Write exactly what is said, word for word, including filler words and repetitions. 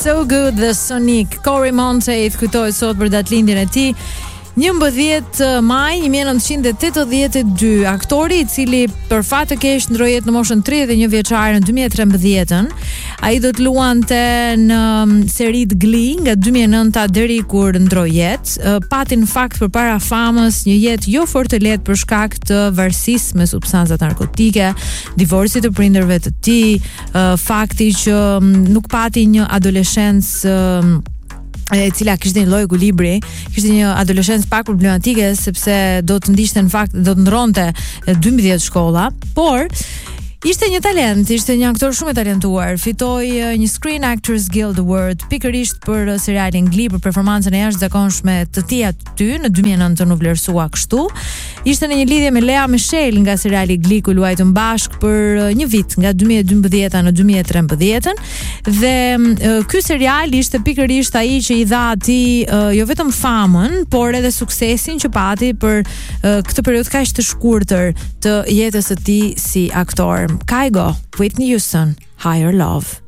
So Good dhe Sonic. Corey Monteith kujtohet sot për datëlindjen e tij. njëmbëdhjetë maj një mijë e nëntëqind e tetëdhjetë e dy, aktori i cili për fat të keq ndroi jetë në moshën tridhjetë e një vjeçare në dy mijë e trembëdhjetë. Ai do të luante në seritë Glee nga dy mijë e nënta deri kur ndroi jetë. Pati në fakt përpara famës një jetë jo fort të lehtë për shkak të varësisë me substanca narkotike, divorci të prindërve të tij, fakti që nuk pati një adoleshencë e cila kishte një lloj ekuilibri, kishte një adoleshencë pak problematike sepse do të ndiqte në fakt do të ndronte dymbëdhjetë shkolla, por ishte një talent, ishte një aktor shumë i talentuar. Fitoi një Screen Actors Guild Award pikërisht për serialin Glee, për performancën e jashtëzakonshme të tij aty në dy mijë e nëntë u vlerësua kështu. Ishte në një lidhje me Lea Michele nga seriali Glee ku luajtën bashk për një vit nga dy mijë e dymbëdhjetë në dy mijë e trembëdhjetë dhe ky serial ishte pikërisht ai që i dha atij jo vetëm famën, por edhe suksesin që pati për këtë periudhë kaq të shkurtër të jetës së tij si aktor. Kygo, Whitney Houston, Higher Love.